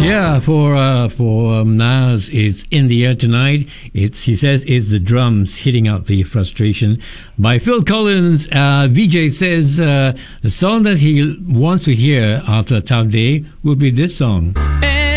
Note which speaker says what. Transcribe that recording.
Speaker 1: Yeah, for Nas is In the Air Tonight. He says it's the drums hitting out the frustration. By Phil Collins, VJ says the song that he wants to hear after a tough day would be this song.